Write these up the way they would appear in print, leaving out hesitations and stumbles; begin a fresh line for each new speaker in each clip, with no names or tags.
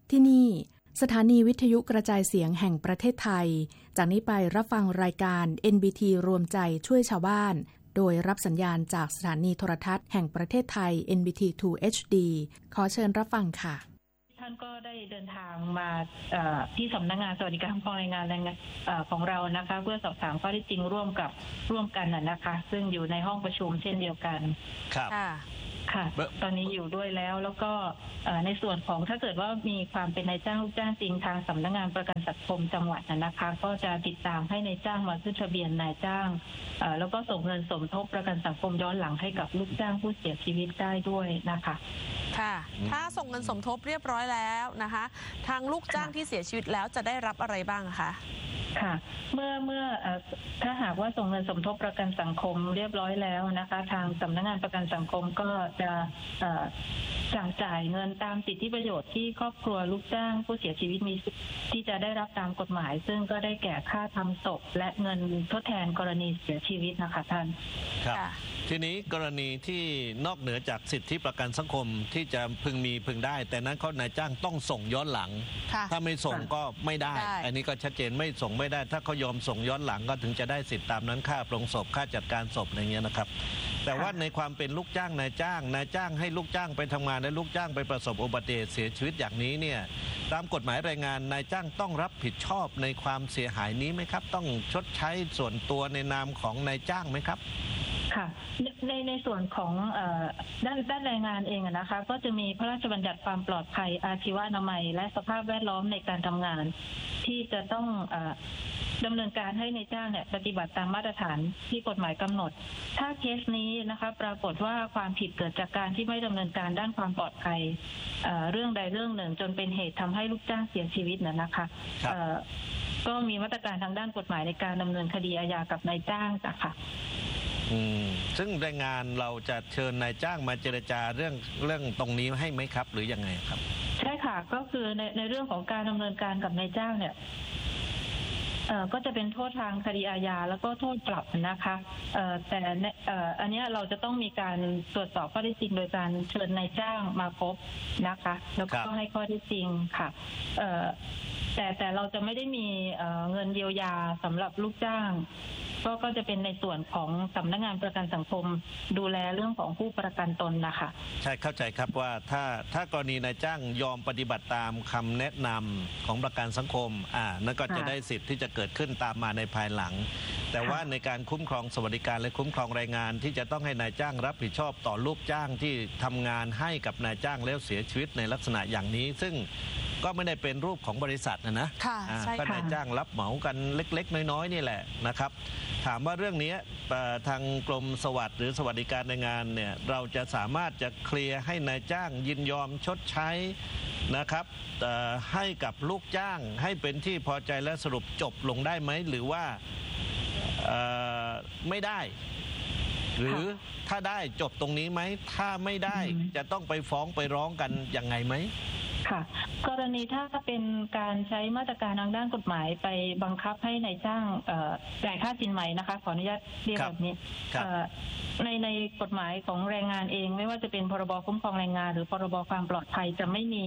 ที่นี่สถานีวิทยุกระจายเสียงแห่งประเทศไทยจากนี้ไปรับฟังรายการ NBT รวมใจช่วยชาวบ้านโดยรับสัญญาณจากสถานีโทรทัศน์แห่งประเทศไทย NBT 2 HD ขอเชิญรับฟังค่ะ
ท่านก็ได้เดินทางมาที่สำนักงานสวัสดิการคุ้มครองแรงงานของเรานะคะเพื่อสอบถามข้อเท็จจริงร่วมกันนะคะซึ่งอยู่ในห้องประชุมเช่นเดียวกัน
ครับ
ค่ะตอนนี้อยู่ด้วยแล้วก็ในส่วนของถ้าเกิดว่ามีความเป็นนายจ้างลูกจ้างจริงทางสำนักงานประกันสังคมจังหวัดนะคะก็จะติดตามให้นายจ้างมาขึ้นทะเบียนนายจ้างแล้วก็ส่งเงินสมทบประกันสังคมย้อนหลังให้กับลูกจ้างผู้เสียชีวิตได้ด้วยนะคะ
ค่ะถ้าส่งเงินสมทบเรียบร้อยแล้วนะคะทางลูกจ้างที่เสียชีวิตแล้วจะได้รับอะไรบ้างคะ
ค่ะเมื่อถ้าหากว่าส่งเงินสมทบประกันสังคมเรียบร้อยแล้วนะคะทางสำนักงานประกันสังคมก็จะสั่งจ่ายเงินตามสิทธิประโยชน์ที่ครอบครัวลูกจ้างผู้เสียชีวิตมีที่จะได้รับตามกฎหมายซึ่งก็ได้แก่ค่าทำศพและเงินทดแทนกรณีเสียชีวิตนะคะท่าน
ครับทีนี้กรณีที่นอกเหนือจากสิทธิประกันสังคมที่จะพึงได้แต่นั้นเขานายจ้างต้องส่งย้อนหลังถ้าไม่ส่งก็ไม่ได้อันนี้ก็ชัดเจนไม่ส่งไม่ได้ถ้าเขายอมส่งย้อนหลังก็ถึงจะได้สิทธิตามนั้นค่าปรงศพค่าจัดการศพอะไรเงี้ยนะครับแต่ว่าในความเป็นลูกจ้างนายจ้างให้ลูกจ้างไปทำงานและลูกจ้างไปประสบอุบัติเหตุเสียชีวิตอย่างนี้เนี่ยตามกฎหมายแรงงานนายจ้างต้องรับผิดชอบในความเสียหายนี้ไหมครับต้องชดใช้ส่วนตัวในนามของนายจ้างไหมครับ
ค่ะในส่วนของด้านแรงงานเองนะคะก็จะมีพระราชบัญญัติความปลอดภัยอาชีวนามัยและสภาพแวดล้อมในการทำงานที่จะต้องดำเนินการให้นายจ้างเนี่ยปฏิบัติตามมาตรฐานที่กฎหมายกำหนดถ้าเคสนี้นะคะปรากฏว่าความผิดเกิดจากการที่ไม่ดำเนินการด้านความปลอดภัยเรื่องใดเรื่องหนึ่งจนเป็นเหตุทำให้ลูกจ้างเสียชีวิตนะคะก็มีมาตรการทางด้านกฎหมายในการดำเนินคดีอาญากับนายจ้างค่ะ
ซึ่งแรงงานเราจะเชิญนายจ้างมาเจรจาเรื่องตรงนี้ให้ไหมครับหรือยังไงครับ
ใช่ค่ะก็คือในเรื่องของการดำเนินการกับนายจ้างเนี่ยก็จะเป็นโทษทางคดีอาญาแล้วก็โทษปรับนะคะแต่อันนี้เราจะต้องมีการตรวจสอบข้อเท็จจริงโดยการเชิญนายจ้างมาพบนะคะแล้วก็ให้ข้อเท็จจริงค่ะแต่เราจะไม่ได้มีเงินเยียวยาสำหรับลูกจ้างก็จะเป็นในส่วนของสำนักงานประกันสังคมดูแลเรื่องของผู้ประกันตนนะคะ
ใช่เข้าใจครับว่าถ้ากรณีนายจ้างยอมปฏิบัติตามคำแนะนำของประกันสังคมนั่นก็จะได้สิทธิ์ที่จะเกิดขึ้นตามมาในภายหลังแต่ว่าในการคุ้มครองสวัสดิการและคุ้มครองแรงงานที่จะต้องให้นายจ้างรับผิดชอบต่อลูกจ้างที่ทำงานให้กับนายจ้างแล้วเสียชีวิตในลักษณะอย่างนี้ซึ่งก็ไม่ได้เป็นรูปของบริษัทนะก็นายจ้างรับเหมากันเล็กๆน้อยๆนี่แหละนะครับถามว่าเรื่องนี้ทางกรมสวัสดิ์หรือสวัสดิการแรงงานเนี่ยเราจะสามารถจะเคลียร์ให้นายจ้างยินยอมชดใช้นะครับให้กับลูกจ้างให้เป็นที่พอใจและสรุปจบลงได้ไหมหรือว่าไม่ได้หรือถ้าได้จบตรงนี้ไหมถ้าไม่ได้จะต้องไปฟ้องไปร้องกันยังไงไหม
ค่ะกรณีถ้าเป็นการใช้มาตรการทางด้านกฎหมายไปบังคับให้นายจ้างจ่ายค่าสินไหมนะคะขออนุญาตเรียกแบบนี้ในกฎหมายของแรงงานเองไม่ว่าจะเป็นพรบคุ้มครองแรงงานหรือพรบความปลอดภัยจะไม่มี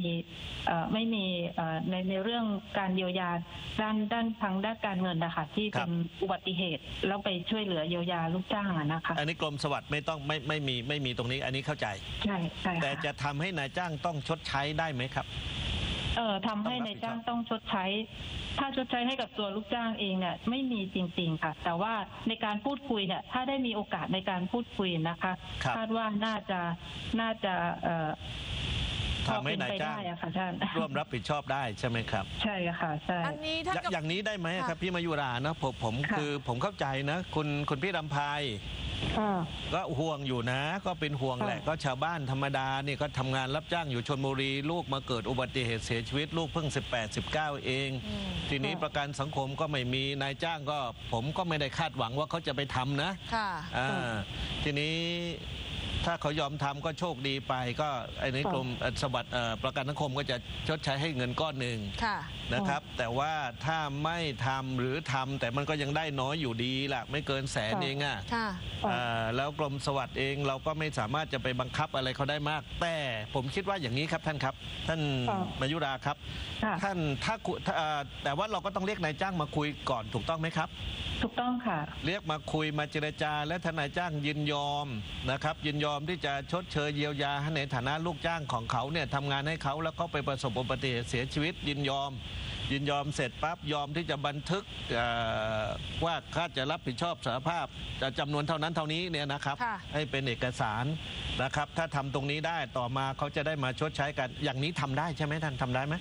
ในเรื่องการเยียวยาด้านทางด้านการเงินนะคะที่เป็นอุบัติเหตุแล้วไปช่วยเหลือเยียวยาลูกจ้างนะคะ
อันนี้กรมสวัสดิ์ไม่มีตรงนี้อันนี้เข้าใจ
ใช่
แต่จะทำให้นายจ้างต้องชดใช้ได้ไหมครับ
ทำให้นายจ้างต้องชดใช้ถ้าชดใช้ให้กับตัวลูกจ้างเองเนี่ยไม่มีจริงๆค่ะแต่ว่าในการพูดคุยเนี่ยถ้าได้มีโอกาสในการพูดคุยนะคะคาดว่าน่าจะ
ทำให้นายจ้างร่วมรับผิดชอบได้ใช่ไหมครับ
ใช่ค่ะใช่
อย่างนี้ได้ไหมครับพี่มายุรานะผมเข้าใจนะคุณพี่รำไพก็ห่วงอยู่นะก็เป็นห่วงแหละก็ชาวบ้านธรรมดานี่ก็ทำงานรับจ้างอยู่ชลบุรีลูกมาเกิดอุบัติเหตุเสียชีวิตลูกเพิ่ง18-19เองทีนี้ประกันสังคมก็ไม่มีนายจ้างก็ผมก็ไม่ได้คาดหวังว่าเขาจะไปทำนะทีนี้ถ้าเขายอมทำก็โชคดีไปก็ไอ้ในกรมสวัสดิ์ประกันสังคมก็จะชดใช้ให้เงินก้อนหนึ่งนะครับแต่ว่าถ้าไม่ทำหรือทำแต่มันก็ยังได้น้อยอยู่ดีล่ะไม่เกินแสนเองอ่ะแล้วกรมสวัสดิ์เองเราก็ไม่สามารถจะไปบังคับอะไรเขาได้มากแต่ผมคิดว่าอย่างนี้ครับท่านครับท่านมายุราครับท่านถ้าแต่ว่าเราก็ต้องเรียกนายจ้างมาคุยก่อนถูกต้องไหมครับ
ถูกต้องค่ะ
เรียกมาคุยมาเจรจาและทนายจ้างยินยอมนะครับยินยอมที่จะชดเชยเยียวยาในฐานะลูกจ้างของเขาเนี่ยทำงานให้เขาแล้วเขาไปประสบอุบัติเหตุเสียชีวิตยินยอมเสร็จปั๊บยอมที่จะบันทึกว่าค่าจะรับผิดชอบสารภาพจำนวนเท่านั้นเท่านี้เนี่ยนะครับให้เป็นเอกสารนะครับถ้าทำตรงนี้ได้ต่อมาเขาจะได้มาชดใช้กันอย่างนี้ทำได้ใช่ไหมท่านทำได้ไหม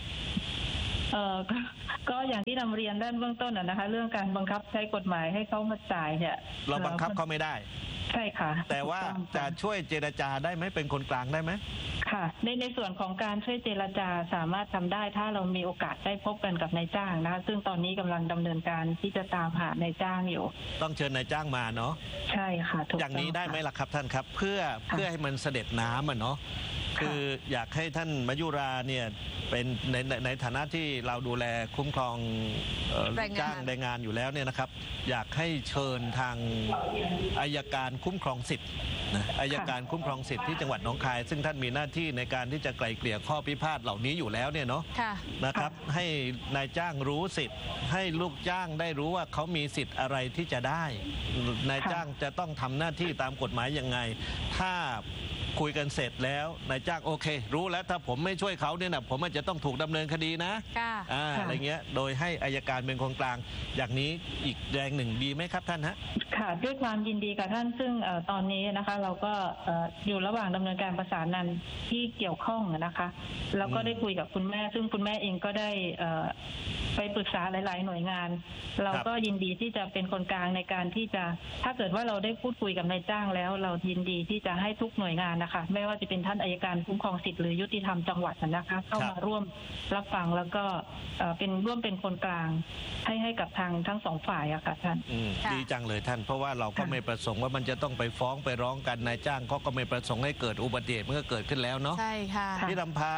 ก็อย่างที่นำเรียนด้านเบื้องต้นนะคะเรื่องการบังคับใช้กฎหมายให้เขามาจ่ายเนี่ย
เราบังคับเขาไม่ได้
ใช่ค่ะ
แต่ว่าจะช่วยเจรจาได้ไหมเป็นคนกลางได้ไหม
ค่ะในส่วนของการช่วยเจรจาสามารถทำได้ถ้าเรามีโอกาสได้พบกันกับนายจ้างนะคะซึ่งตอนนี้กำลังดำเนินการที่จะตามหานายจ้างอยู่
ต้องเชิญนายจ้างมาเนาะ
ใช่ค่ะถูก
อย่างนี้ได้ไหมล่ะครับท่านครับเพื่อให้มันเสด็จน้ำเนาะคืออยากให้ท่านมายุราเนี่ยเป็นในฐานะที่เราดูแลคุ้มครองจ้างแรงงานอยู่แล้วเนี่ยนะครับอยากให้เชิญทางอัยการคุ้มครองสิทธิ์อัยการคุ้มครองสิทธิ์ที่จังหวัดหนองคายซึ่งท่านมีหน้าที่ในการที่จะไกล่เกลี่ยข้อพิพาทเหล่านี้อยู่แล้วเนี่ยเนาะนะครับให้นายจ้างรู้สิทธิ์ให้ลูกจ้างได้รู้ว่าเขามีสิทธิ์อะไรที่จะได้นายจ้างจะต้องทำหน้าที่ตามกฎหมายยังไงถ้าคุยกันเสร็จแล้วนายจ้างโอเครู้แล้วถ้าผมไม่ช่วยเขาเนี่ยนะผมอาจจะต้องถูกดำเนินคดีนะอะไรเงี้ยโดยให้อัยการเป็นคนกลางอย่างนี้อีกแรงหนึ่งดีไหมครับท่านฮะ
ค่ะด้วยความยินดีกับท่านซึ่งตอนนี้นะคะเราก็อยู่ระหว่างดำเนินการประสานงานที่เกี่ยวข้องนะคะแล้วก็ได้คุยกับคุณแม่ซึ่งคุณแม่เองก็ได้ไปปรึกษาหลายๆหน่วยงานเราก็ยินดีที่จะเป็นคนกลางในการที่จะถ้าเกิดว่าเราได้พูดคุยกับนายจ้างแล้วเรายินดีที่จะให้ทุกหน่วยงานนะคะไม่ว่าจะเป็นท่านอัยการคุ้มครองสิทธิ์หรือยุติธรรมจังหวัดนะคะเข้ามาร่วมรับฟังแล้วก็ร่วมเป็นคนกลางให้กับทางทั้งสองฝ่ายอะค่ะท่าน
ดีจังเลยท่านเพราะว่าเราก็ไม่ประสงค์ว่ามันจะต้องไปฟ้องไปร้องกันนายจ้างเขาก็ไม่ประสงค์ให้เกิดอุบัติเหตุมันก็เกิดขึ้นแล้วเนาะ
ใช่ค่ะ
พี่ลำไพ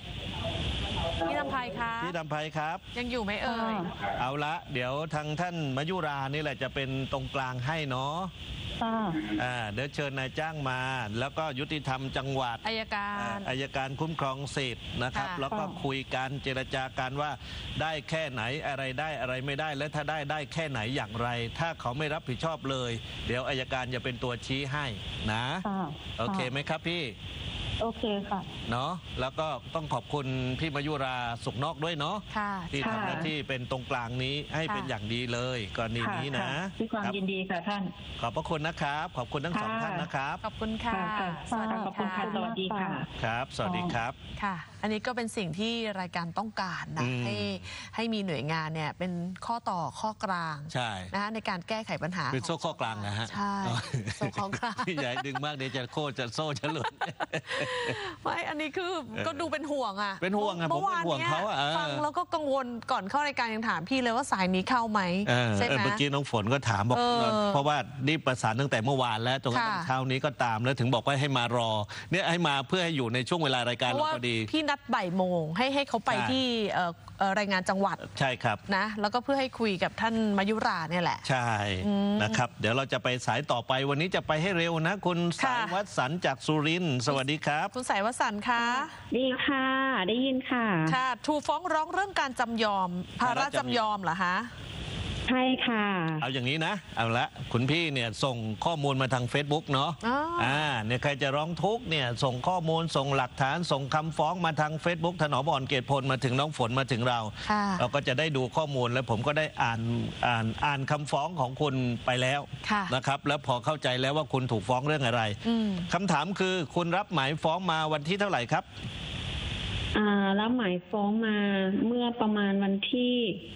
ครับ
พี่ลำไพครับ
ยังอยู่ไหมเอ่ย
เอาละเดี๋ยวทางท่านมายุรานี่แหละจะเป็นตรงกลางให้เนาะเดี๋ยวเชิญนายจ้างมาแล้วก็ยุติธรรมจังหวัด
อัย
การคุ้มครองสิทธิ์นะครับแล้วก็คุยกันเจรจากันว่าได้แค่ไหนอะไรได้อะไรไม่ได้และถ้าได้แค่ไหนอย่างไรถ้าเขาไม่รับผิดชอบเลยเดี๋ยวอัยการจะเป็นตัวชี้ให้นะโอเคไหมครับพี่
โอเคค่ะ
เนาะแล้วก็ต้องขอบคุณพี่มายุราสุขนอกด้วยเนาะที่ทำหน้าที่เป็นตรงกลางนี้ให้เป็นอย่างดีเลยกรณีนี้นะ
ด้วยความยินดีค่ะท่าน
ขอบพระคุณนะครับขอบคุณทั้งสองท่านนะครับ
ขอบคุณค่ะ
สวัสดีค่ะสวัสดีค่ะ
ครับสวัสดีครับ
ค่ะอันนี้ก็เป็นสิ่งที่รายการต้องการนะให้มีหน่วยงานเนี่ยเป็นข้อต่อข้อกลางนะคะในการแก้ไขปัญหา
เป็นโซ่ข้อกลางนะฮะ
ใช่โซ่ข้อกลาง
พี่ใหญ่ดึงมากเดี๋ยวจะโซ่จะหลุด
ไม่อันนี้คือก็ดูเป็นห่วงอ่ะ
เป็นห่วงอ่ะผมเป็นห่วงเขา
ฟังแล้วก็กังวลก่อนเข้ารายการยังถามพี่เลยว่าสายนี้เข้าไหมใช่ไหม
เมื่อกี้น้องฝนก็ถามบอกเพราะว่านี่ประสานตั้งแต่เมื่อวานแล้วจนกระทั่งเช้านี้ก็ตามแล้วถึงบอกว่าให้มารอเนี่ยให้มาเพื่อให้อยู่ในช่วงเวลารายการเราพอดี
พี่นัดบ่ายโมงให้เขาไปที่รายงานจังหวัด
ใช่ครับ
นะแล้วก็เพื่อให้คุยกับท่านมายุราเนี่ยแหละ
ใช่นะครับเดี๋ยวเราจะไปสายต่อไปวันนี้จะไปให้เร็วนะคุณสายวสันต์จากสุรินทร์สวัสดีครับ
คุณสายวสันต์ค่ะ
ดีค่ะได้ยินค่ะ
ค่ะถูกฟ้องร้องเรื่องการจำยอมภาระจำยอมเหรอคะ
ใช่ค่ะ
เอาอย่างนี้นะเอาละคุณพี่เนี่ยส่งข้อมูลมาทาง Facebook เนาะเนี่ยใครจะร้องทุกข์เนี่ยส่งข้อมูลส่งหลักฐานส่งคำฟ้องมาทาง Facebook ถนอมอ่อนเกตพลมาถึงน้องฝนมาถึงเราก็จะได้ดูข้อมูลแล้วผมก็ได้อ่านคำฟ้องของคุณไปแล้วนะครับแล้วพอเข้าใจแล้วว่าคุณถูกฟ้องเรื่องอะไรคำถามคือคุณรับหมายฟ้องมาวันที่เท่าไหร่ครับ
รับหมายฟ้องมาเมื่อประมาณวันที่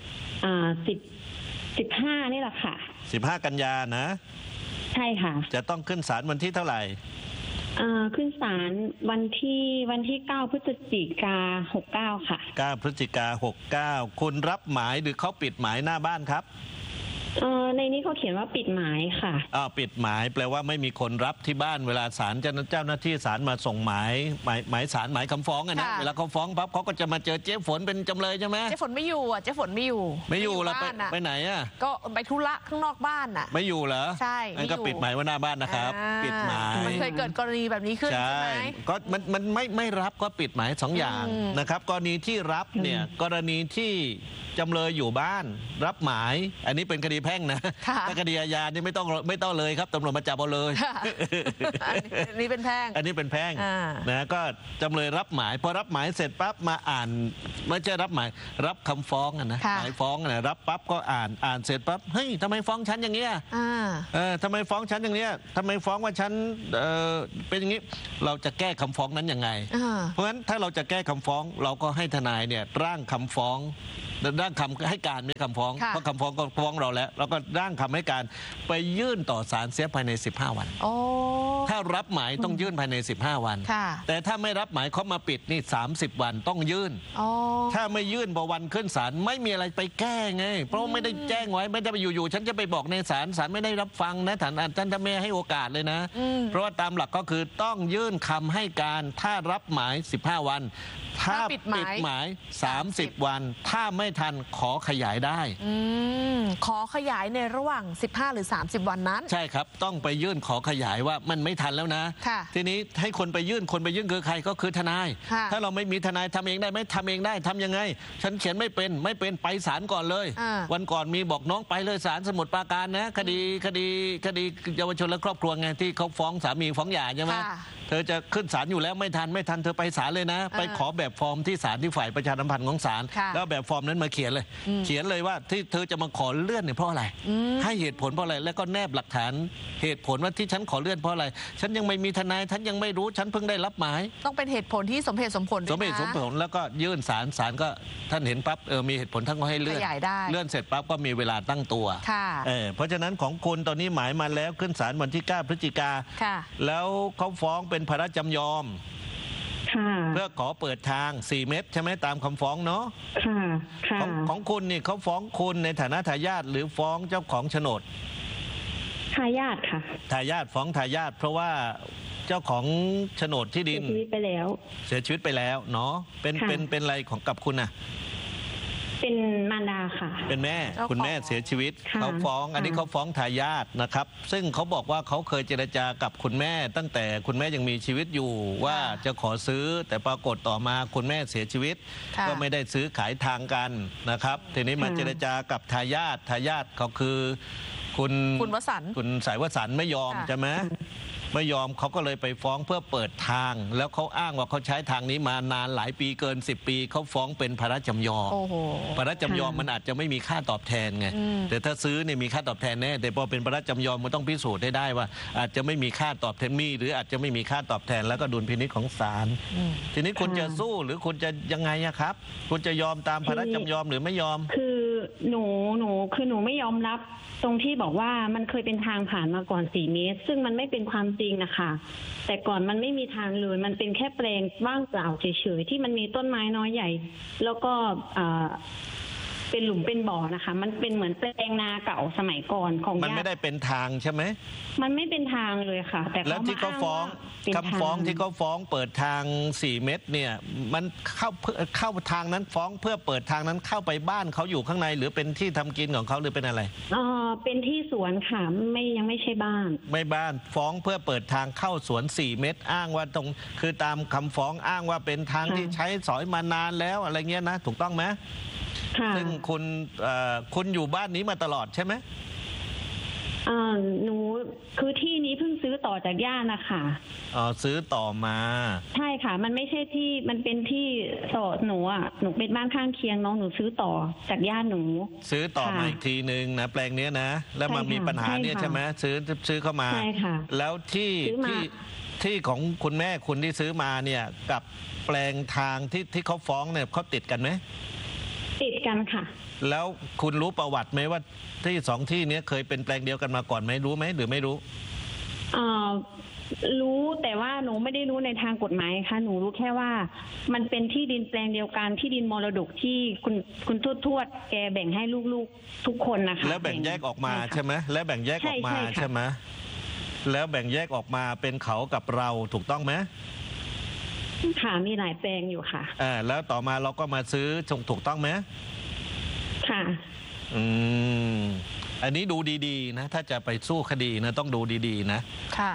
15นี่แหละค่ะ
15 กันยานะ
ใช่ค่ะ
จะต้องขึ้นศาลวันที่เท่าไหร่
ขึ้นศาลวันที่9 พฤศจิกายน 69ค่ะ
9 พฤศจิกายน 69คุณรับหมายหรือเขาปิดหมายหน้าบ้านครับ
ในนี้เขาเขียนว่าปิดหมายค่ะ
ปิดหมายแปลว่าไม่มีคนรับที่บ้านเวลาศาลเจ้าหน้าที่ศาลมาส่งหมายศาลหมายคำฟ้องนะเวลาเขาฟ้องปั๊บเขาก็จะมาเจอเจ๊ฝนเป็นจำเลยใช่ไหม
เจ๊ฝนไม่อยู่เจ๊ฝนไม่อยู่
แล้วไปไหน
ก็ไปธุระข้างนอกบ้าน
ไม่อยู่เหรอ
ใช่
งั้นก็ปิดหมายไว้หน้าบ้านนะครับปิดหมาย
มันเคยเกิดกรณีแบบนี้ขึ้นใช่ไหม
ก็มันไม่รับก็ปิดหมาย2 อย่างนะครับกรณีที่รับเนี่ยกรณีที่จำเลยอยู่บ้านรับหมายอันนี้เป็นคดีแพ่งนะถ้าคดีอาญานี่ไม่ต้องเลยครับตำรวจมาจับเอาเลย
อันนี้เป็นแพ่ง
นะก็จำเลยรับหมายพอรับหมายเสร็จปั๊บมาอ่านไม่ใช่รับหมายรับคำฟ้องนะหมายฟ้องนะรับปั๊บก็อ่านเสร็จปั๊บเฮ้ยทำไมฟ้องฉันอย่างเงี้ยทำไมฟ้องฉันอย่างเงี้ยทำไมฟ้องว่าฉันเป็นอย่างงี้เราจะแก้คำฟ้องนั้นยังไงเพราะฉะนั้นถ้าเราจะแก้คำฟ้องเราก็ให้ทนายเนี่ยร่างคำฟ้องร่างคำให้การไม่คำฟ้องเพราะคำฟ้องก็ฟ้องเราแล้วเราก็ร่างคำให้การไปยื่นต่อศาลเสียภายใน15 วันถ้ารับหมายต้องยื่นภายใน15 วันแต่ถ้าไม่รับหมายเขามาปิดนี่30 วันต้องยื่นถ้าไม่ยื่นพอวันขึ้นศาลไม่มีอะไรไปแก้ไงเพราะไม่ได้แจ้งไว้ไม่ได้ไปอยู่ๆฉันจะไปบอกในศาลไม่ได้รับฟังนะท่านจะไม่ให้โอกาสเลยนะเพราะว่าตามหลักก็คือต้องยื่นคำให้การถ้ารับหมาย15 วันถ้าปิดหมาย30 วันถ้าไม่ทันขอขยายได้
ขอขยายในระหว่าง15 หรือ 30 วันนั้น
ใช่ครับต้องไปยื่นขอขยายว่ามันไม่ทันแล้วนะทีนี้ให้คนไปยื่นคือใครก็คือทนายถ้าเราไม่มีทนายทำเองได้ไหมทำเองได้ทำยังไงฉันเขียนไม่เป็นไปศาลก่อนเลยวันก่อนมีบอกน้องไปเลยศาลสมุทรปราการนะคดีเยาวชนและครอบครัวไงที่เขาฟ้องสามีฟ้องหย่าใช่ไหมเธอจะขึ้นศาลอยู่แล้วไม่ทันเธอไปศาลเลยนะไปขอแบบฟอร์มที่ศาลที่ฝ่ายประชาสัมพันธ์ของศาลแล้วแบบฟอร์มนั้นมาเขียนเลยว่าที่เธอจะมาขอเลื่อนเนี่ยเพราะอะไรให้เหตุผลเพราะอะไรแล้วก็แนบหลักฐานเหตุผลว่าที่ฉันขอเลื่อนเพราะอะไรฉันยังไม่มีทนายฉันยังไม่รู้ฉันเพิ่งได้รับหมาย
ต้องเป็นเหตุผลที่สมเหตุสมผล
แล้วก็ยื่นศาลก็ท่านเห็นปั๊บมีเหตุผลท่านก็ให้เลื่อนเสร็จปั๊บก็มีเวลาตั้งตัวเพราะฉะนั้นของคุณตอนนี้หมายมาแล้วขึ้นศาลวันที่9 พฤศจิกาแล้วเขาฟ้องเป็นพระราชจำยอมเพื่อขอเปิดทาง4 เมตรใช่ไหมตามคำฟ้องเนาะของคุณนี่เขาฟ้องคุณในฐานะทายาทหรือฟ้องเจ้าของโฉนด
ทายาทค่ะ
ทายาทฟ้องทายาทเพราะว่าเจ้าของโฉนดที่ดิน
เสียชีวิตไป
แล้วเนาะเป็นอะไรของกับคุณน่ะ
เป็นมารดาค่ะ
เป็นแม่คุณแม่เสียชีวิตเขาฟ้องอันนี้เขาฟ้องทายาทนะครับซึ่งเขาบอกว่าเขาเคยเจรจากับคุณแม่ตั้งแต่คุณแม่ยังมีชีวิตอยู่ว่าจะขอซื้อแต่ปรากฏต่อมาคุณแม่เสียชีวิตก็ไม่ได้ซื้อขายทางกันนะครับทีนี้มาเจรจากับทายาทเขาคือคุณ
วสันต์
คุณสายวสันต์ไม่ยอมใช่ไหมไม่ยอมเขาก็เลยไปฟ้องเพื่อเปิดทางแล้วเขาอ้างว่าเขาใช้ทางนี้มานานหลายปีเกิน10 ปีเขาฟ้องเป็นพระราชจำยอมพระราชจำยอมมันอาจจะไม่มีค่าตอบแทนไงแต่ถ้าซื้อเนี่ยมีค่าตอบแทนแน่แต่พอเป็นพระราชจำยอมมันต้องพิสูจน์ได้ว่าอาจจะไม่มีค่าตอบแทนหรืออาจจะไม่มีค่าตอบแทนแล้วก็ดุลพินิจของศาลทีนี้คุณจะสู้หรือคุณจะยังไงครับคุณจะยอมตามพระราชจำยอมหรือไม่ยอม
คือหนูไม่ยอมรับตรงที่บอกว่ามันเคยเป็นทางผ่านมาก่อน4 เมตรซึ่งมันไม่เป็นความจริงนะคะแต่ก่อนมันไม่มีทางเลยมันเป็นแค่แปลงว่างเปล่าเฉยๆที่มันมีต้นไม้น้อยใหญ่แล้วก็เป็นหลุมเป็นบ่อนะคะมันเป็นเหมือนแปลงนาเก่าสมัยก่อนของ
มันไม่ได้เป็นทางใช่ไหม
มันไม่เป็นทางเลยค่ะแต่
แล้วที่เขาฟ้องคำฟ้องที่เขาฟ้องเปิดทาง4 เมตรเนี่ยมันเข้าทางนั้นฟ้องเพื่อเปิดทางนั้นเข้าไปบ้านเขาอยู่ข้างในหรือเป็นที่ทำกินของเขาหรือเป็นอะไร
เป็นที่สวนค่ะยังไม่ใช่บ้าน
ไม่บ้านฟ้องเพื่อเปิดทางเข้าสวน4 เมตรอ้างว่าตรงคือตามคำฟ้องอ้างว่าเป็นทางที่ใช้สอยมานานแล้วอะไรเงี้ยนะถูกต้องไหมซึ่งคุณอยู่บ้านนี้มาตลอดใช่ไหม
หนูคือที่นี้เพิ่งซื้อต่อจากญาตินะคะ
ซื้อต่อมา
ใช่ค่ะมันไม่ใช่ที่มันเป็นที่ต่อหนูเป็นบ้านข้างเคียงน้องหนูซื้อต่อจากญาติหนู
ซื้อต่อมาอีกทีนึงนะแปลงนี้นะแล้วมามีปัญหาเนี่ยใช่ไหมซื้อเข้ามา
ใช่ค่ะ
แล้วที่ของคุณแม่คุณที่ซื้อมาเนี่ยกับแปลงทางที่เขาฟ้องเนี่ยเขาติดกันไหม
ติดกันค่ะ
แล้วคุณรู้ประวัติไหมว่าที่2 ที่นี้เคยเป็นแปลงเดียวกันมาก่อนไหมรู้ไหมหรือไม่รู้
รู้แต่ว่าหนูไม่ได้รู้ในทางกฎหมายค่ะหนูรู้แค่ว่ามันเป็นที่ดินแปลงเดียวกันที่ดินมรดกที่คุณทวดแกแบ่งให้ลูกๆทุกคนนะคะ
แล้วแบ่งแยกออกมาใช่ไหมแล้วแบ่งแยกออกมาใช่ไหมแล้วแบ่งแยกออกมาเป็นเขากับเราถูกต้องไหม
ค่ะมีหลายแปลงอยู่ค่ะ
แล้วต่อมาเราก็มาซื้อถูกต้องไหม
ค่ะ
อันนี้ดูดีๆนะถ้าจะไปสู้คดีนะต้องดูดีๆนะ
ค่ะ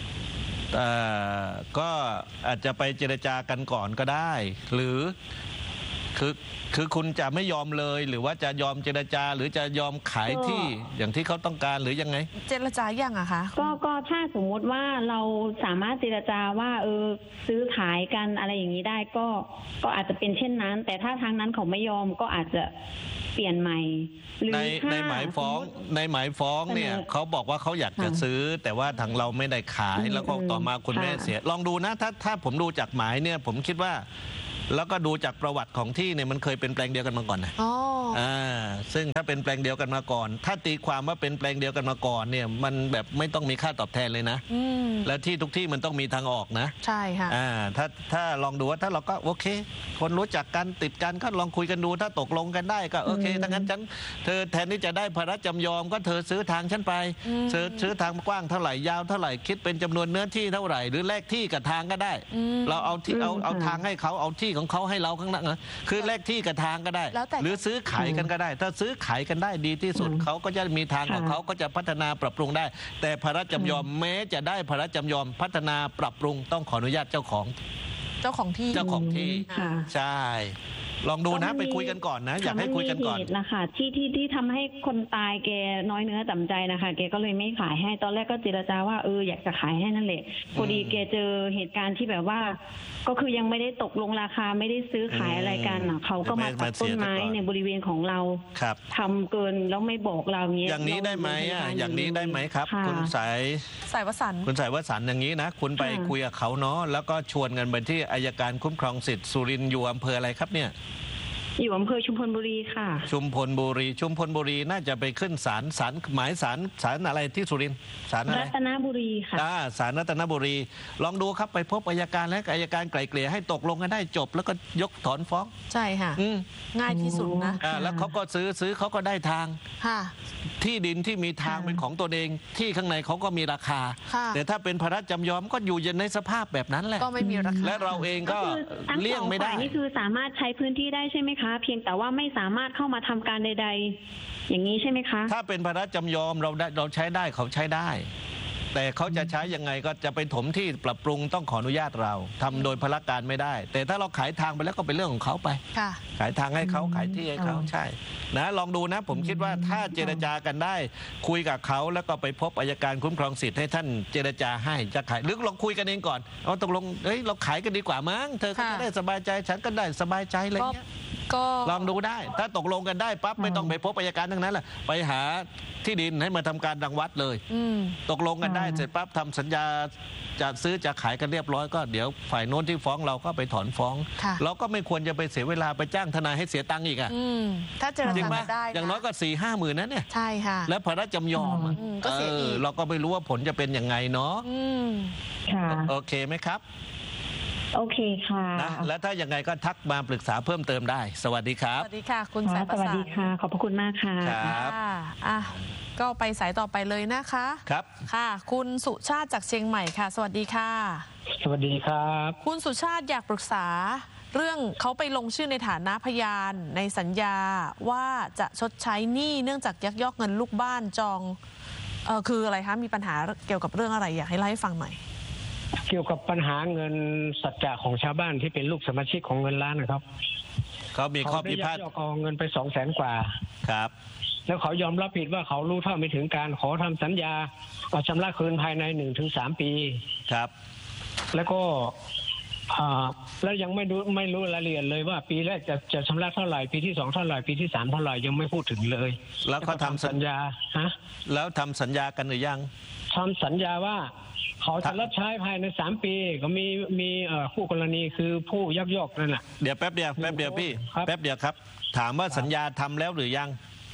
ก็อาจจะไปเจรจากันก่อนก็ได้หรือคือคุณจะไม่ยอมเลยหรือว่าจะยอมเจรจาหรือจะยอมขายที่อย่างที่เขาต้องการหรือยังไง
เจรจายังอะคะ
ก็ถ้าสมมติว่าเราสามารถเจรจาว่าซื้อขายกันอะไรอย่างนี้ได้ก็อาจจะเป็นเช่นนั้นแต่ถ้าทางนั้นเขาไม่ยอมก็อาจจะเปลี่ยนใหม่
ในหมายฟ้องเนี่ยเขาบอกว่าเขาอยากจะซื้อแต่ว่าทางเราไม่ได้ขายแล้วก็ต่อมาคุณแม่เสียลองดูนะถ้าผมดูจากหมายเนี่ยผมคิดว่าแล้วก็ดูจากประวัติของที่เนี่ยมันเคยเป็นแปลงเดียวกันมาก่อนนะซึ่งถ้าเป็นแปลงเดียวกันมาก่อนถ้าตีความว่าเป็นแปลงเดียวกันมาก่อนเนี่ยมันแบบไม่ต้องมีค่าตอบแทนเลยนะแล้วที่ทุกที่มันต้องมีทางออกนะ
ใช่ค่ะ
ถ้าลองดูว่าถ้าเราก็โอเคคนรู้จักกันติดกันก็ลองคุยกันดูถ้าตกลงกันได้ก็โอเคถ้างั้นเธอแทนที่จะได้พระจำยอมก็เธอซื้อทางฉันไปซื้อทางกว้างเท่าไหร่ยาวเท่าไหร่คิดเป็นจำนวนเนื้อที่เท่าไหร่หรือแลกที่กับทางก็ได้เราเอาที่เอาทางให้เขาเอาที่ของเขาให้เราข้างหน้าคือแลกที่กับทางก็ได้หรือซื้อขายกันก็ได้ถ้าซื้อขายกันได้ดีที่สุดเขาก็จะมีทางของเขาก็จะพัฒนาปรับปรุงได้แต่พระจำยอมแม้จะได้พระจำยอมพัฒนาปรับปรุงต้องขออนุญาตเจ้าของที่ใช่ลองดูนะไปคุยกันก่อนนะอยากให้คุยกันก่อน
นะคะที่ทำให้คนตายแกน้อยเนื้อต่ำใจนะคะแกก็เลยไม่ขายให้ตอนแรกก็เจรจาว่าอยากจะขายให้นั่นแหละพอดีแกเจอเหตุการณ์ที่แบบว่าก็คือยังไม่ได้ตกลงราคาไม่ได้ซื้อขายอะไรกันเขาก็มาตัดต้นไม้ในบริเวณของเราทำเกินแล้วไม่บอกเรา
อย่างนี้ได้ไหมอย่างนี้ได้ไหมครับคุณสายวสันต์คุณสายวสันต์อย่างนี้นะคุณไปคุยกับเขาเนาะแล้วก็ชวนกันไปที่อัยการคุ้มครองสิทธิ์สุรินทร์อยู่อำเภออะไรครับเนี่ย
อยู่อำเภอชุมพลบุรีค่ะ
ชุมพลบุรีน่าจะไปขึ้นศาลหมายศาลอะไรที่สุรินทร์ศาลอะไร
รัตนบุรีค่ะ
ศาลรัตนบุรีลองดูครับไปพบอัยการและอัยการไกล่เกลี่ยให้ตกลงกันได้จบแล้วก็ยกถอนฟ้อง
ใช่ค่ะง่ายที่สุดนะ
แล้วเขาก็ซื้อเขาก็ได้ทางที่ดินที่มีทางเป็นของตัวเองที่ข้างในเขาก็มีราคาแต่ถ้าเป็นพระจำยอมก็อยู่ในสภาพแบบนั้นแหละ
ก็ไม่มีราคา
และเราเองก็เลี่ยงไม่ได้
นี่คือสามารถใช้พื้นที่ได้ใช่ไหมคะเพียงแต่ว่าไม่สามารถเข้ามาทำการใดๆอย่างนี้ใช่ไหมคะ
ถ้าเป็นพระจำยอมเราใช้ได้เขาใช้ได้แต่เขาจะใช้ยังไงก็จะไปถมที่ปรับปรุงต้องขออนุญาตเราทำโดยพลการไม่ได้แต่ถ้าเราขายทางไปแล้วก็เป็นเรื่องของเขาไปขายทางให้เขาขายที่ให้เขาใช่นะลองดูนะผมคิดว่าถ้าเจรจากันได้คุยกับเขาแล้วก็ไปพบอัยการคุ้มครองสิทธิ์ให้ท่านเจรจาให้จะขายหรือลองคุยกันเองก่อนเอาตกลงเราขายกันดีกว่ามั้งเธอก็จะได้สบายใจฉันก็ได้สบายใจอะไรเงี้ยลองดูได้ถ้าตกลงกันได้ปั๊บไม่ต้องไปพบอัยการทั้งนั้นแหละไปหาที่ดินให้มาทำการรังวัดเลยตกลงกันได้เสร็จปั๊บทำสัญญาจะซื้อจะขายกันเรียบร้อยก็เดี๋ยวฝ่ายโน้นที่ฟ้องเราก็ไปถอนฟ้องเราก็ไม่ควรจะไปเสียเวลาไปจ้างทนายให้เสียตังค์อีกอ่ะ
ถ้าเจรจาได้
อย่างน้อยก็4-5 หมื่นนะเนี่ย
ใช่ค่ะ
แล้วพระจำยอมเราก็ไม่รู้ว่าผลจะเป็นยังไงเนาะโอเคไหมครับ
โอเคค่ะ
นะแล้วถ้ายังไงก็ทักมาปรึกษาเพิ่มเติมได้สวัสดีครับ
สวัสดีค่ะคุณสายประสาน
สวัสดีค่ะขอบพระคุณมากค่ะ
ครับ
ก็ไปสายต่อไปเลยนะคะ
ครับ
ค่ะคุณสุชาติจากเชียงใหม่ค่ะสวัสดีค่ะ
สวัสดีครับ
คุณสุชาติอยากปรึกษาเรื่องเขาไปลงชื่อในฐานะพยานในสัญญาว่าจะชดใช้หนี้เนื่องจากยักยอกเงินลูกบ้านจองคืออะไรคะมีปัญหาเกี่ยวกับเรื่องอะไรอยากให้เล่าให้ฟังหน่อย
เกี่ยวกับปัญหาเงินสัจจะของชาวบ้านที่เป็นลูกสมาชิกของเงินล้านนะครับ
เขามีข้อพิพาท
เอาเงินไป200,000 กว่า
ครับ
แล้วเขายอมรับผิดว่าเขารู้เท่าไม่ถึงการขอทำสัญญาชำระคืนภายใน 1-3 ปี
ครับ
แล้วก็แล้วยังไม่รู้รายละเอียดเลยว่าปีแรกจะชำระเท่าไหร่ปีที่2เท่าไหร่ปีที่3เท่าไหร่ยังไม่พูดถึงเลย
แล้วเขาทำสัญญาแล้วทำสัญญากันหรือยัง
ทำสัญญาว่าเขาจะรับใช้ภายใน3 ปีก็มีคู่กรณีคือผู้ยักยอกนั่นแหละ
เดี๋ยวแป๊บเดียวพี่แป๊บเดียวครับถามว่าสัญญาทำแล้วหรือยัง
ส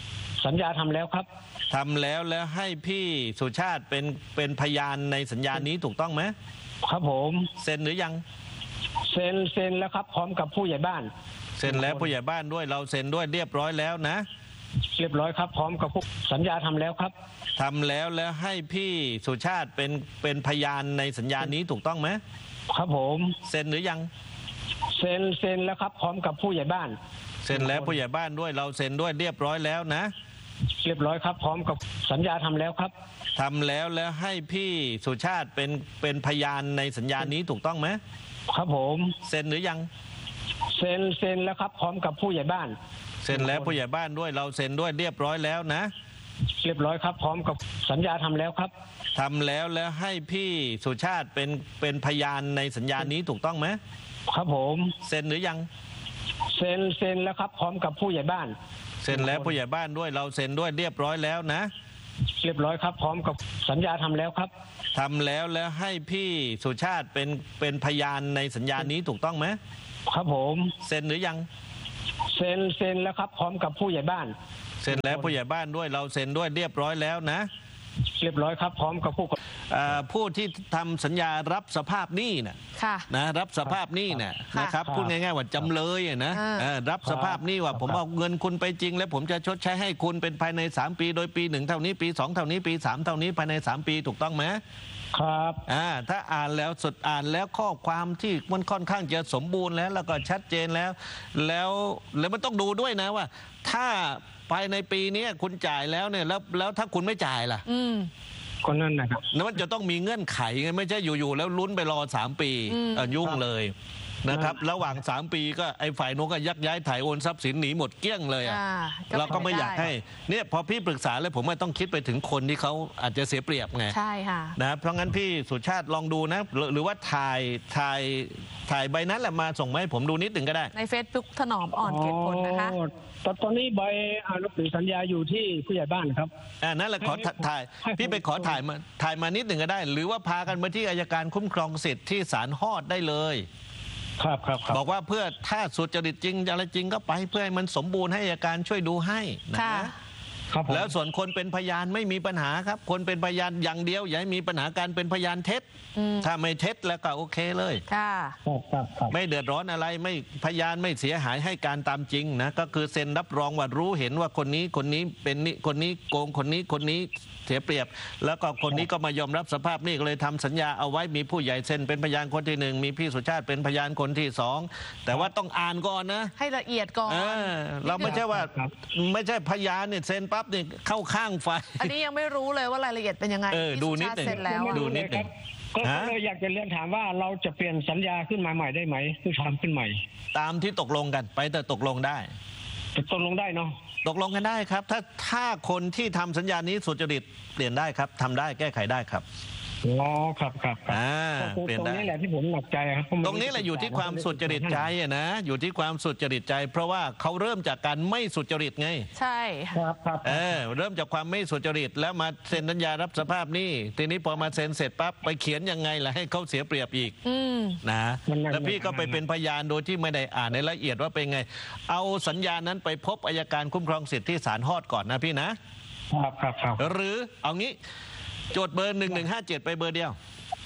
สัญญาทำแล้วครับ
ทำแล้วให้พี่สุชาติเป็นพยานในสัญญานี้ถูกต้องไหม
ครับผม
เซ็นหรือยัง
เซ็นแล้วครับ พร้อมกับผู้ใหญ่บ้าน
เซ็นแล้วผู้ใหญ่บ้านด้วยเราเซ็นด้วยเรียบร้อยแล้วนะ
เรียบร้อยครับ พร้อมกับสัญญาทำแล้วครับ
ทำแล้วให้พี่สุชาติเป็นพยานในสัญญานี้ถูกต้องไหม
ครับผม
เซ็นหรือยัง
เซ็นแล้วครับ พร้อมกับผู้ใหญ่บ้าน
เซ็นแล้วผู้ใหญ่บ้านด้วยเราเซ็นด้วยเรียบร้อยแล้วนะ
เรียบร้อยครับ พร้อมกับสัญญาทำแล้วครับ
ทำแล้วให้พี่สุชาติเป็นพยานในสัญญานี้ถูกต้องไหม
ครับผม
เซ็นหรือยัง
เซ็นแล้วครับ พร้อมกับผู้ใหญ่บ้าน
เซ็นแล้วผู้ใหญ่บ้านด้วยเราเซ็นด้วยเรียบร้อยแล้วนะ
เรียบร้อยครับ พร้อมกับสัญญาทำแล้วครับ
ทำแล้วให้พี่สุชาติเป็นพยานในสัญญานี้ถูกต้องไหม
ครับผม
เซ็นหรือยัง
เซ็นแล้วครับ พร้อมกับผู้ใหญ่บ้าน
เซ็นแล้วผู้ใหญ่บ้านด้วยเราเซ็นด้วยเรียบร้อยแล้วนะ
เรียบร้อยครับ พร้อมกับสัญญาทำแล้วครับ
ทำแล้วให้พี่สุชาติเป็นพยานในสัญญานี้ถูกต้องไหม
ครับผม
เซ็นหรือยัง
เซ็นแล้วครับ พร้อมกับผู้ใหญ่บ้าน
เซ็นแล้วผู้ใหญ่บ้านด้วยเราเซ็นด้วยเรียบร้อยแล้วนะ
เรียบร้อยครับ พร้อมกับ
ผู้ที่ทำสัญญารับสภาพหนี้น่ะ
ค่ะ
นะรับสภาพหนี้เนี่ย
ค่ะ
นะครับพูดง่ายๆว่าจำเลยอะนะรับสภาพหนี้ว่าผมเอาเงินคุณไปจริง แล้วผมจะชดใช้ให้คุณเป็นภายใน3 ปีโดยปี1เท่านี้ปี2เท่านี้ปี3เท่านี้ภายใน3 ปีถูกต้องไหม
ครับ
ถ้าอ่านแล้วสุดอ่านแล้วข้อความที่มันค่อนข้างจะสมบูรณ์แล้วก็ชัดเจนแล้วมันต้องดูด้วยนะว่า ถ้าภายในปีนี้คุณจ่ายแล้วเนี่ยแล้วถ้าคุณไม่จ่ายล่ะ
คนนั้นนะครับ
แล้วมันจะต้องมีเงื่อนไขไงไม่ใช่อยู่ๆแล้วลุ้นไปรอ3 ปียุ่งเลยนะครับระหว่าง3 ปีก็ไอ้ฝ่ายโน้นก็ยักย้ายถ่ายโอนทรัพย์สินหนีหมดเกลี้ยงเลยเราก็ไม่อยากให้เนี่ยพอพี่ปรึกษาเลยผมว่าต้องคิดไปถึงคนที่เขาอาจจะเสียเปรียบไง
ใช่ค่ะ
นะเพราะงั้นพี่สุชาติลองดูนะหรือว่าถ่ายใบนั้นแหละมาส่งมาให้ผมดูนิดหนึ่งก็ได้
ใน Facebook ถนอมอ่อนเกตผลนะคะ
ตอนนี้ใบหนังสือสัญญาอยู่ที่ผู้ใหญ่บ้านครับ
นั่นแหละขอถ่ายพี่ไปขอถ่ายมานิดหนึ่งก็ได้ หรือว่าพากันมาที่อัยการคุ้มครองสิทธิ์ที่ศาลฮอดได้เลย
ครับ
บอกว่าเพื่อถ้าสุจริตจริงอะไรจริงก็ไปเพื่อให้มันสมบูรณ์ให้อัยการช่วยดูให้นะแล้วส่วนคนเป็นพยานไม่มีปัญหาครับคนเป็นพยานอย่างเดียวอย่าให้มีปัญหาการเป็นพยานเท็จถ้าไม่เท็จแล้วก็โอเคเลยไม่เดือดร้อนอะไรไม่พยานไม่เสียหายให้การตามจริงนะก็คือเซ็นรับรองว่ารู้เห็นว่าคนนี้เป็นนี่คนนี้โกงคนนี้เสียเปรียบแล้วก็คนนี้ก็มายอมรับสภาพนี่ก็เลยทำสัญญาเอาไว้มีผู้ใหญ่เซ็นเป็นพยานคนที่1มีพี่สุชาติเป็นพยานคนที่2แต่ว่าต้องอ่านก่อนนะ
ให้ละเอียดก่อน
เราไม่ใช่ว่าไม่ใช่พยานเนี่ยเซ็นปั๊บเนี่ยเข้าข้างฝ่าย
อันนี้ยังไม่รู้เลยว่ารายละเอียดเป็นยังไง
ดูนิดหนึ่งดูนิดหนึ่ง
ก็เลยอยากจะเรียนถามว่าเราจะเปลี่ยนสัญญาขึ้นมาใหม่ได้ไหมคือทำขึ้นใหม่
ตามที่ตกลงกันไปแต่ตกลงได้
ตกลงได้เนาะ
ตกลงกันได้ครับถ้าคนที่ทำสัญญานี้สุจริตเปลี่ยนได้ครับทำได้แก้ไขได้ครับ
อ๋อครับ
เปลี่ยนได้
ตรงนี้แหละที่ผมหนักใจครับ
ตรงนี้แหละอยู่ที่ความสุจริตใจนะอยู่ที่ความสุจริตใจเพราะว่าเขาเริ่มจากการไม่สุจริตไง
ใช่
ครับ
เริ่มจากความไม่สุจริตแล้วมาเซ็นสัญญารับสภาพนี่ทีนี้พอมาเซ็นเสร็จปั๊บไปเขียนยังไงล่ะให้เขาเสียเปรียบอีกนะแล้วพี่ก็ไปเป็นพยานโดยที่ไม่ได้อ่านในละเอียดว่าเป็นไงเอาสัญญานั้นไปพบอัยการคุ้มครองสิทธิ์ที่ศาลฮอดก่อนนะพี่นะครับหรือเอางี้โจทย์เบอร์1157ไปเบอร์เดียว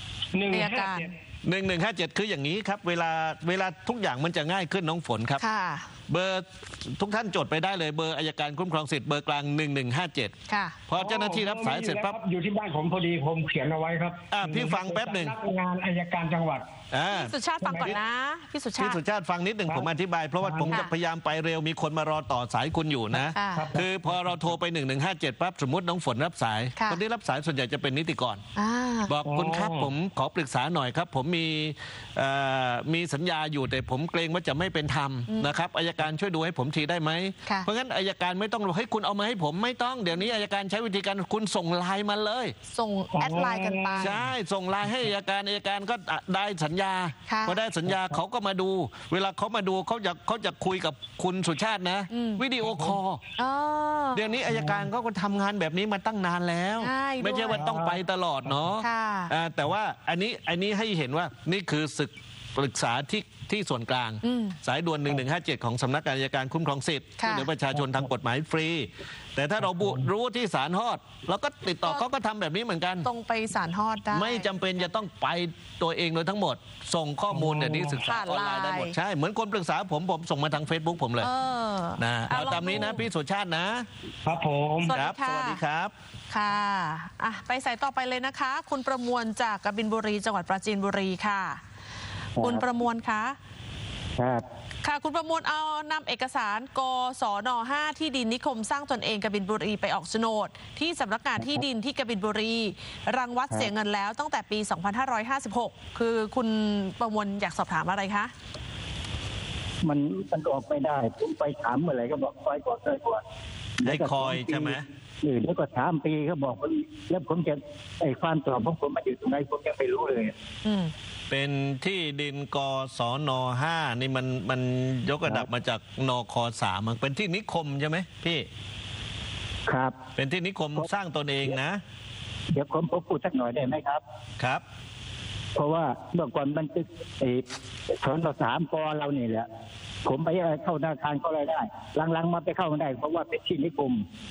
1157คืออย่างนี้ครับเวลาทุกอย่างมันจะง่ายขึ้นน้องฝนครับเบอร์ทุกท่านจดไปได้เลยเบอร์อัยการคุ้มครองสิทธิ์เบอร์กลาง1157
ค่ะ
พอเจ้าหน้าที่รับสายเสร็จปั๊บ
อยู่ที่บ้านผมพอดีผมเขียนเอาไว้ครับ
พี่ฟังแป๊บหนึ่ง
งานอัยการจังหวัด
พี่สุชาติฟังก่อนนะพี่สุชาติ
ฟังนิดหนึ่งผมอธิบายเพราะว่าผมจะพยายามไปเร็วมีคนมารอต่อสายคุณอยู่นะคือพอเราโทรไป1157ปั๊บสมมติน้องฝนรับสายคนที่รับสายส่วนใหญ่จะเป็นนิติกรบอกคุณครับผมขอปรึกษาหน่อยครับผมมีสัญญาอยู่แต่ผมเกรงว่าจะไม่เป็นธรรมนะครับอัยการช่วยดูให้ผมทีได้ไหมเพราะงั้นอัยการไม่ต้องให้คุณเอามาให้ผมไม่ต้องเดี๋ยวนี้อัยการใช้วิธีการคุณส่งไลน์มาเลย
ส่งแอดไลน์กันไป
ใช่ส่งไลน์ให้อัยการก็ได้สัญญาพอได้สัญญาเขาก็มาดูเวลาเขามาดูเขาจะคุยกับคุณสุชาตินะวิดีโอคอลเดี๋ยวนี้อัยการเขาก็ทำงานแบบนี้มาตั้งนานแล้วไม่ใช่ว่าต้องไปตลอดเนาะแต่ว่าอันนี้ให้เห็นว่านี่คือศึกปรึกษาที่ส่วนกลางสายด่วน1157ของสำนักงานอัยการคุ้มครองสิทธิ์ช่วยเหลือประชาชนทางกฎหมายฟรีแต่ถ้าเรารู้ที่ศาลฮอดเราก็ติดต่อเขาก็ทำแบบนี้เหมือนกัน
ตรงไปศาลฮอดได้
ไม่จำเป็นจะต้องไปตัวเองโดยทั้งหมดส่งข้อมูลเนี่ยนี่ศึกษาออนไลน์ได้หมดใช่เหมือนคนปรึกษาผมส่งมาทาง Facebook ผมเลยนะเอาตามนี้นะพี่สุชาตินะครับ
ผม
ครับสวัสดีครับ
ค่ะไปสายต่อไปเลยนะคะคุณประมวลจากกบินบุรีจังหวัดปราจีนบุรีค่ะคุณประมวลคะ
ครับ
ค่ะคุณประมวลเอานำเอกสารกสน5ที่ดินนิคมสร้างตนเองกบินบุรีไปออกโฉนดที่สำนักงานที่ดินที่กบินบุรีรังวัดเสียเงินแล้วตั้งแต่ปี 2556 คือคุณประมวลอยากสอบถามอะไรคะ
มันออกไม่ได้ผมไปถามเมื่อไหร่ก็บอกคอยก่อน
ได้คอยใช่ไหม
แล้วก็3 ปีเขาบอกแล้วผมจะความตอบของผมมันอยู่ตรงไหนผมยังไม่รู้เลย
เป็นที่ดินกสน5นี่มันยกระดับมาจากนค3มันเป็นที่นิคมใช่ไหมพี่
ครับ
เป็นที่นิคมสร้างตนเองนะ
เดี๋ยวผมพูดสักหน่อยได้ไหมครับ
ครับ
เพราะว่าเมื่อก่อนมันจะสน3 กเรานี่แหละผมไปเข้าธนาคารก็ได้หลังๆมาไปเข้าไม่ได้เพราะว่าเป็นที่นิคม